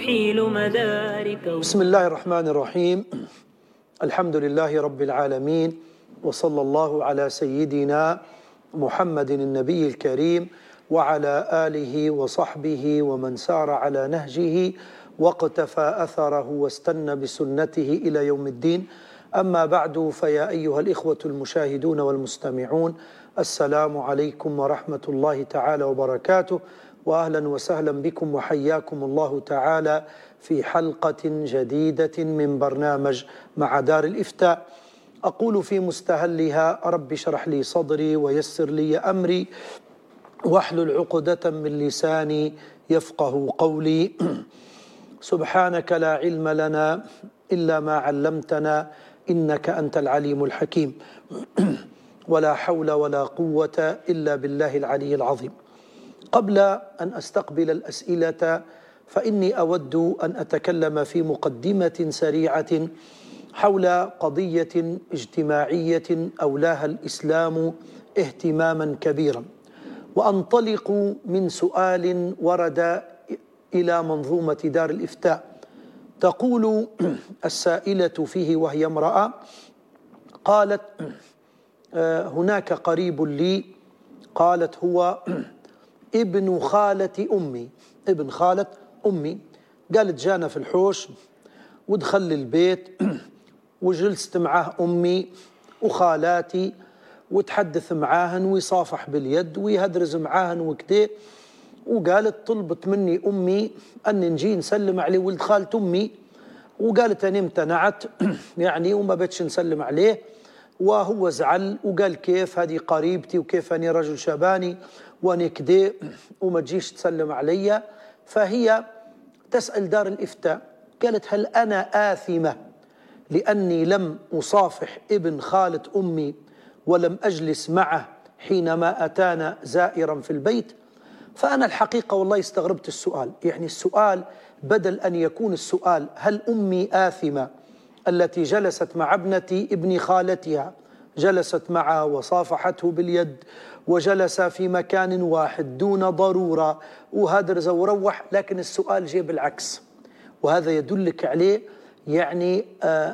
حيل مدارك. بسم الله الرحمن الرحيم. الحمد لله رب العالمين، وصلى الله على سيدنا محمد النبي الكريم وعلى آله وصحبه ومن سار على نهجه واقتفى أثره واستنى بسنته إلى يوم الدين. أما بعد، فيا أيها الإخوة المشاهدون والمستمعون، السلام عليكم ورحمة الله تعالى وبركاته، وأهلا وسهلا بكم وحياكم الله تعالى في حلقة جديدة من برنامج مع دار الإفتاء. أقول في مستهلها: رب اشرح لي صدري ويسر لي أمري واحلل عقدة من لساني يفقه قولي. سبحانك لا علم لنا إلا ما علمتنا إنك أنت العليم الحكيم، ولا حول ولا قوة إلا بالله العلي العظيم. قبل أن أستقبل الأسئلة، فإني أود أن أتكلم في مقدمة سريعة حول قضية اجتماعية أولاها الإسلام اهتماما كبيرا، وأنطلق من سؤال ورد إلى منظومة دار الإفتاء. تقول السائلة فيه وهي امرأة، قالت: هناك قريب لي، قالت هو ابن خالة أمي، ابن خالة أمي. قالت: جانا في الحوش ودخل البيت وجلست معاه أمي وخالاتي وتحدث معاهن ويصافح باليد ويهدرز معاهن وكده. وقالت: طلبت مني أمي أن نجي نسلم عليه ولد خالة أمي، وقالت أنا امتنعت يعني وما بدش نسلم عليه. وهو زعل وقال: كيف هذه قريبتي وكيف أني رجل شباني وأنا كده وما تجيش تسلم علي؟ فهي تسأل دار الإفتاء، قالت: هل أنا آثمة لأني لم أصافح ابن خالة أمي ولم أجلس معه حينما أتانا زائرا في البيت؟ فأنا الحقيقة والله استغربت السؤال. يعني السؤال بدل أن يكون السؤال هل أمي آثمة التي جلست مع ابن خالتها، جلست معه وصافحته باليد وجلس في مكان واحد دون ضرورة وهدرز وروح، لكن السؤال جاء بالعكس. وهذا يدلك عليه يعني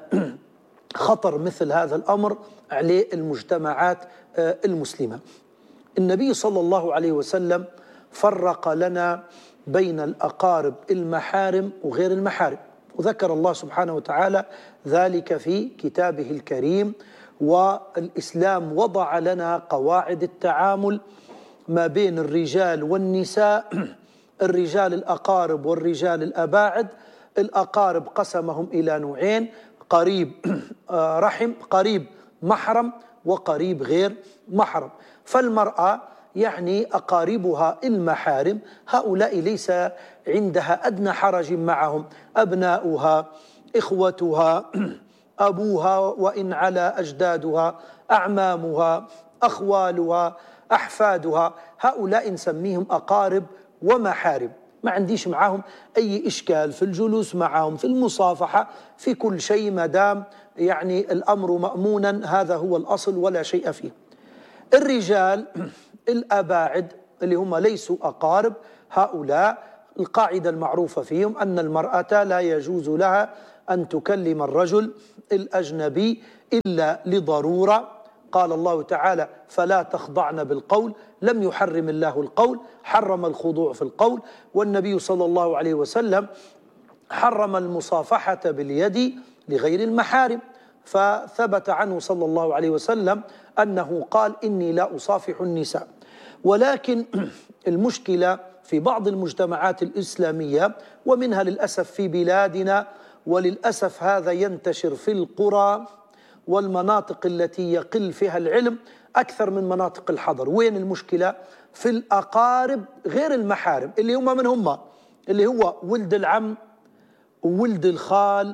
خطر مثل هذا الأمر عليه المجتمعات المسلمة. النبي صلى الله عليه وسلم فرق لنا بين الأقارب المحارم وغير المحارم، وذكر الله سبحانه وتعالى ذلك في كتابه الكريم. والإسلام وضع لنا قواعد التعامل ما بين الرجال والنساء، الرجال الأقارب والرجال الأباعد. الأقارب قسمهم إلى نوعين: قريب رحم، قريب محرم، وقريب غير محرم. فالمرأة يعني أقاربها المحارم هؤلاء ليس عندها أدنى حرج معهم، أبناؤها، إخوتها، أبوها وإن على أجدادها، أعمامها، أخوالها، أحفادها، هؤلاء نسميهم أقارب ومحارم. ما عنديش معهم أي إشكال في الجلوس معهم، في المصافحة، في كل شيء، ما دام يعني الأمر مأمونا، هذا هو الأصل ولا شيء فيه. الرجال الأباعد اللي هم ليسوا أقارب، هؤلاء القاعدة المعروفة فيهم أن المرأة لا يجوز لها أن تكلم الرجل الأجنبي إلا لضرورة. قال الله تعالى: فلا تخضعن بالقول. لم يحرم الله القول، حرم الخضوع في القول. والنبي صلى الله عليه وسلم حرم المصافحة باليد لغير المحارم، فثبت عنه صلى الله عليه وسلم أنه قال: إني لا أصافح النساء. ولكن المشكلة في بعض المجتمعات الإسلامية، ومنها للأسف في بلادنا، وللأسف هذا ينتشر في القرى والمناطق التي يقل فيها العلم أكثر من مناطق الحضر. وين المشكلة؟ في الأقارب غير المحارم، اللي هم من هم؟ اللي هو ولد العم وولد الخال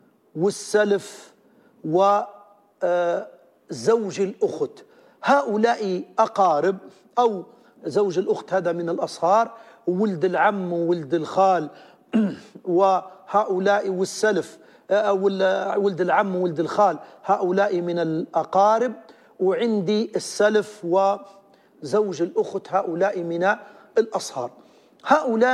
والسلف وزوج الأخت. هؤلاء أقارب، أو زوج الأخت هذا من الأصهار، وولد العم وولد الخال وهؤلاء والسلف، ولد العم وولد الخال، هؤلاء من الأقارب. وعندي السلف وزوج الأخت، هؤلاء من الأصهار. هؤلاء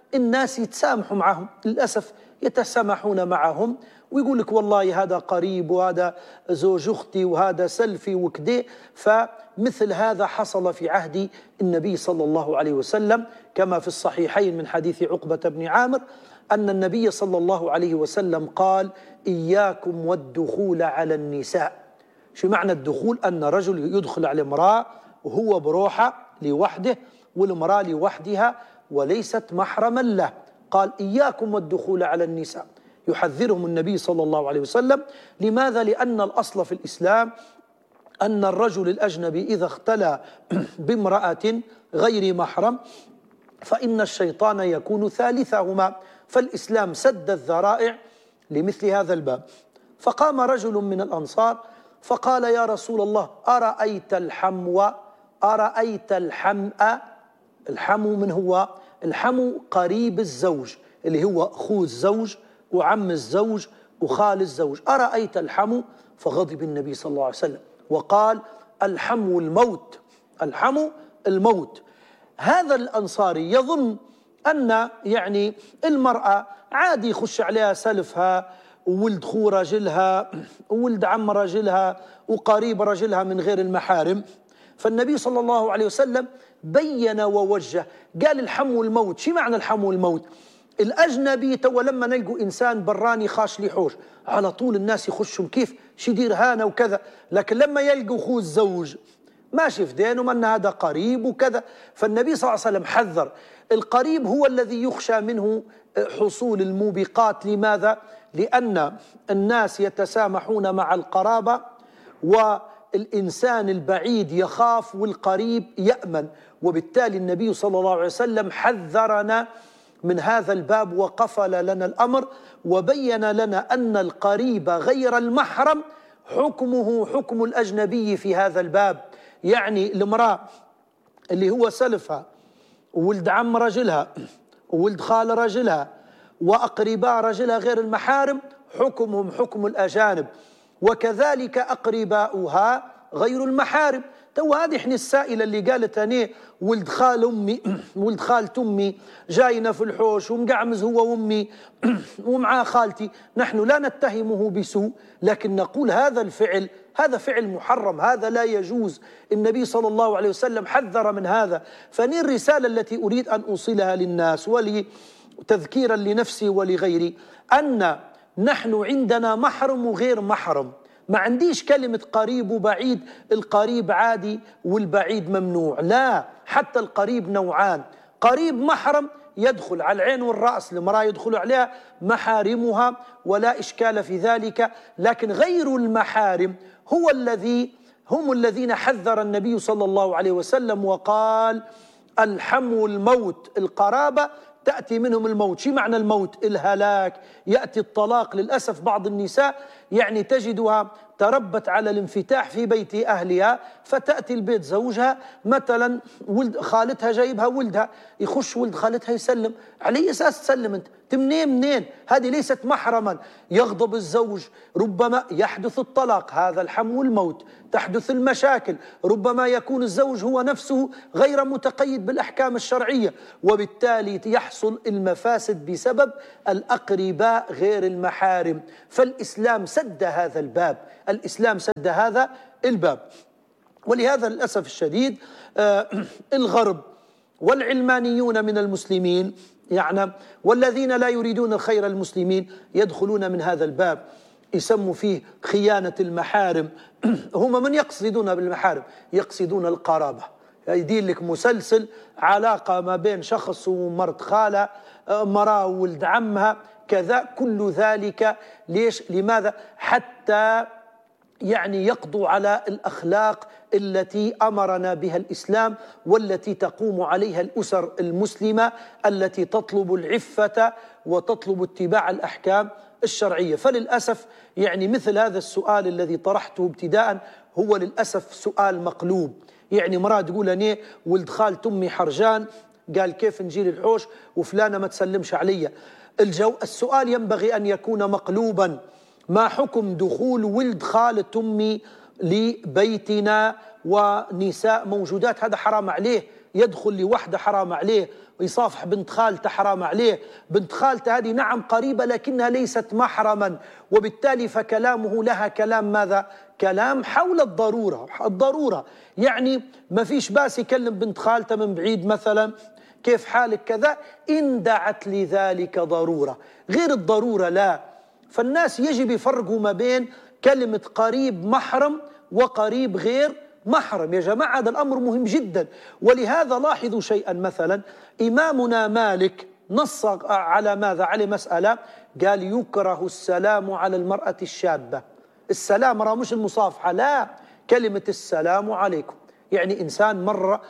الناس يتسامحوا معهم، للأسف يتسامحون معهم ويقول لك والله هذا قريب وهذا زوج أختي وهذا سلفي وكده. فمثل هذا حصل في عهد النبي صلى الله عليه وسلم، كما في الصحيحين من حديث عقبة بن عامر أن النبي صلى الله عليه وسلم قال: إياكم والدخول على النساء. شو معنى الدخول؟ أن رجل يدخل على امرأة وهو بروحه لوحده والمرأة لوحدها وليست محرما له. قال: إياكم والدخول على النساء، يحذرهم النبي صلى الله عليه وسلم. لماذا؟ لأن الأصل في الإسلام أن الرجل الأجنبي إذا اختلى بامرأة غير محرم فإن الشيطان يكون ثالثهما، فالإسلام سد الذرائع لمثل هذا الباب. فقام رجل من الأنصار فقال: يا رسول الله، أرأيت الحمو، أرأيت الحمأ. الحمو من هو؟ الحمو قريب الزوج اللي هو أخو الزوج وعم الزوج وخال الزوج. أرأيت الحمو؟ فغضب النبي صلى الله عليه وسلم وقال: الحمو الموت، الحمو الموت. هذا الأنصاري يظن أن يعني المرأة عادي يخش عليها سلفها وولد خو رجلها وولد عم رجلها وقريب رجلها من غير المحارم. فالنبي صلى الله عليه وسلم بين ووجه، قال: الحمو الموت. شو معنى الحمو الموت؟ الأجنبي تو لما نلقوا إنسان براني خاش لي حوش على طول الناس يخشوا كيف شي يدير هانا وكذا، لكن لما يلقوا أخوه الزوج ماشي في دينه من هذا قريب وكذا. فالنبي صلى الله عليه وسلم حذر. القريب هو الذي يخشى منه حصول الموبقات. لماذا؟ لأن الناس يتسامحون مع القرابة والإنسان البعيد يخاف والقريب يأمن، وبالتالي النبي صلى الله عليه وسلم حذرنا من هذا الباب وقفل لنا الأمر وبين لنا أن القريب غير المحرم حكمه حكم الأجنبي في هذا الباب. يعني المرأة اللي هو سلفها وولد عم رجلها وولد خال رجلها وأقرباء رجلها غير المحارم حكمهم حكم الأجانب، وكذلك أقرباؤها غير المحارم. تو هذه احنا السائلة اللي قالت أنا ولد خال أمي ولد خالة أمي جاينا في الحوش ومقعمز هو وأمي ومعاه خالتي، نحن لا نتهمه بسوء، لكن نقول هذا الفعل هذا فعل محرم، هذا لا يجوز. النبي صلى الله عليه وسلم حذر من هذا. فني الرسالة التي أريد أن أوصلها للناس ولتذكيرا لنفسي ولغيري أن نحن عندنا محرم وغير محرم. ما عنديش كلمة قريب وبعيد، القريب عادي والبعيد ممنوع، لا، حتى القريب نوعان. قريب محرم يدخل على العين والرأس، المرأة يدخل عليها محارمها ولا إشكال في ذلك، لكن غير المحارم هم الذين حذر النبي صلى الله عليه وسلم وقال: الحمو الموت. القرابة تأتي منهم الموت. شو معنى الموت؟ الهلاك، يأتي الطلاق. للأسف بعض النساء يعني تجدها تربت على الانفتاح في بيت أهلها، فتأتي البيت زوجها مثلا ولد خالتها جايبها ولدها، يخش ولد خالتها يسلم على أساس تسلم أنت منين؟ هذه ليست محرما. يغضب الزوج، ربما يحدث الطلاق، هذا الحمو الموت. تحدث المشاكل، ربما يكون الزوج هو نفسه غير متقيد بالأحكام الشرعية، وبالتالي يحصل المفاسد بسبب الأقرباء غير المحارم. فالإسلام سد هذا الباب، الإسلام سد هذا الباب. ولهذا للأسف الشديد الغرب والعلمانيون من المسلمين يعني والذين لا يريدون الخير المسلمين يدخلون من هذا الباب، يسموا فيه خيانة المحارم. هم من يقصدون بالمحارم؟ يقصدون القرابة. يدير لك مسلسل علاقة ما بين شخص ومرت خالة، مرأة وولد عمها، كذا، كل ذلك ليش؟ لماذا؟ حتى يعني يقضوا على الأخلاق التي أمرنا بها الإسلام والتي تقوم عليها الأسر المسلمة التي تطلب العفة وتطلب اتباع الأحكام الشرعية. فللأسف يعني مثل هذا السؤال الذي طرحته ابتداء هو للأسف سؤال مقلوب. يعني مرأة تقول أنا ولد خالة أمي حرجان، قال كيف نجي للحوش وفلانة ما تسلمش علي؟ السؤال ينبغي أن يكون مقلوبا: ما حكم دخول ولد خالة أمي لبيتنا ونساء موجودات؟ هذا حرام عليه، يدخل لوحدة حرام عليه، ويصافح بنت خالته حرام عليه. بنت خالته هذه نعم قريبة لكنها ليست محرما، وبالتالي فكلامه لها كلام ماذا؟ كلام حول الضرورة. يعني ما فيش باس يكلم بنت خالته من بعيد مثلا، كيف حالك كذا، إن دعت لذلك ضرورة. غير الضرورة لا. فالناس يجب يفرقوا ما بين كلمة قريب محرم وقريب غير محرم. يا جماعة هذا الأمر مهم جدا. ولهذا لاحظوا شيئا، مثلا إمامنا مالك نص على ماذا؟ على مسألة، قال يكره السلام على المرأة الشابة. السلام راه مش المصافحة، لا، كلمة السلام عليكم. يعني إنسان مر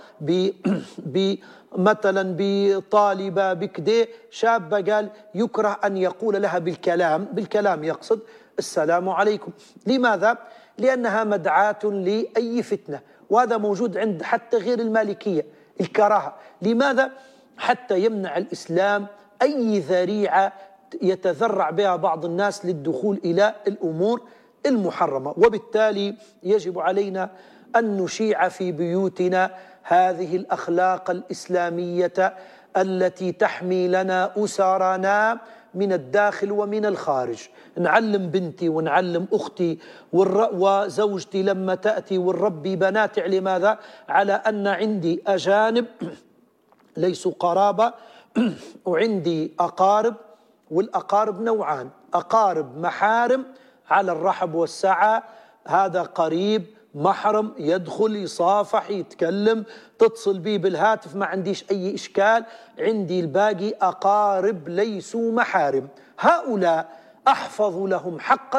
مثلا بطالبة بكده شابة، قال يكره أن يقول لها بالكلام يقصد السلام عليكم. لماذا؟ لأنها مدعاة لأي فتنة، وهذا موجود عند حتى غير المالكية، الكراهة. لماذا؟ حتى يمنع الإسلام أي ذريعة يتذرع بها بعض الناس للدخول إلى الأمور المحرمة. وبالتالي يجب علينا أن نشيع في بيوتنا هذه الأخلاق الإسلامية التي تحمي لنا أسرنا من الداخل ومن الخارج. نعلم بنتي ونعلم أختي وزوجتي لما تأتي ونربي بناتي على ماذا؟ على أن عندي أجانب ليسوا قرابة وعندي أقارب، والأقارب نوعان: أقارب محارم على الرحب والسعة، هذا قريب محرم يدخل يصافح يتكلم تتصل بي بالهاتف ما عنديش أي إشكال. عندي الباقي أقارب ليسوا محارم، هؤلاء أحفظ لهم حق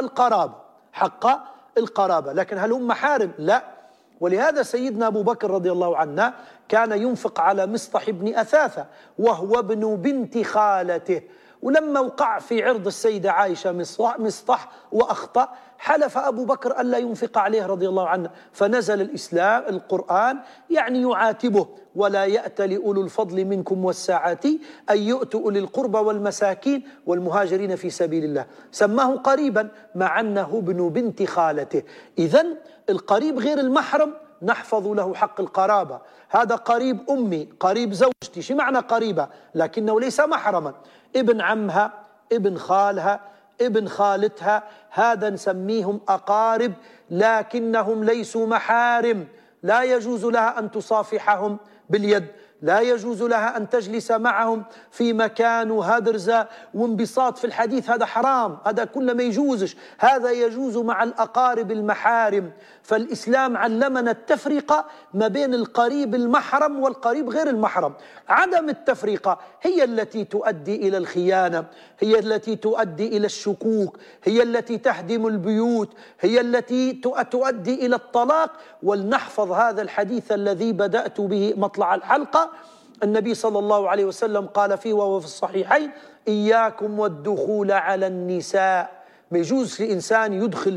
القرابة. لكن هل هم محارم؟ لا. ولهذا سيدنا أبو بكر رضي الله عنه كان ينفق على مصطح بن أثاثة وهو ابن بنت خالته، ولما وقع في عرض السيدة عائشة مصطح وأخطأ، حلف أبو بكر ألا ينفق عليه رضي الله عنه، فنزل القرآن يعني يعاتبه: ولا يأتل أولو الفضل منكم والسعة أن يؤتوا أولي القربى والمساكين والمهاجرين في سبيل الله. سماه قريبا مع أنه ابن بنت خالته. إذن القريب غير المحرم نحفظ له حق القرابة. هذا قريب أمي، قريب زوجتي، شو معنى قريبة؟ لكنه ليس محرما. ابن عمها، ابن خالها، ابن خالتها، هذا نسميهم أقارب لكنهم ليسوا محارم. لا يجوز لها أن تصافحهم باليد، لا يجوز لها أن تجلس معهم في مكان وهدرزة وانبساط في الحديث، هذا حرام، هذا كله ما يجوزش. هذا يجوز مع الأقارب المحارم. فالإسلام علمنا التفرقة ما بين القريب المحرم والقريب غير المحرم. عدم التفرقة هي التي تؤدي إلى الخيانة، هي التي تؤدي إلى الشكوك، هي التي تهدم البيوت، هي التي تؤدي إلى الطلاق. ولنحفظ هذا الحديث الذي بدأت به مطلع الحلقة. النبي صلى الله عليه وسلم قال فيه وهو في الصحيحين: إياكم والدخول على النساء. ما يجوز لإنسان يدخل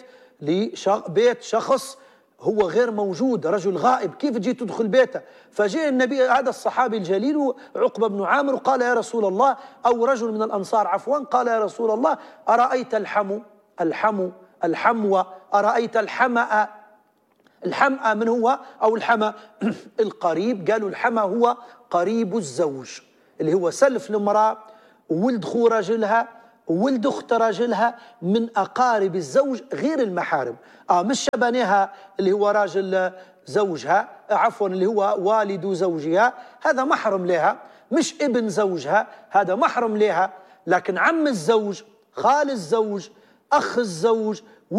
بيت شخص هو غير موجود، رجل غائب، كيف جيت تدخل بيته؟ فجاء النبي هذا الصحابي الجليل عقبة بن عامر وقال: يا رسول الله، أو رجل من الأنصار عفوا، قال: يا رسول الله، أرأيت الحموى، أرأيت الحمأ. الحمأ من هو؟ أو الحمى القريب. قالوا الحمى هو قريب الزوج، اللي هو سلف المرأة وولد خو راجلها وولد أخت راجلها، من أقارب الزوج غير المحارم. مش شبنها اللي هو راجل زوجها، عفوا اللي هو والد زوجها، هذا محرم لها. مش ابن زوجها، هذا محرم لها. لكن عم الزوج، خال الزوج، أخ الزوج،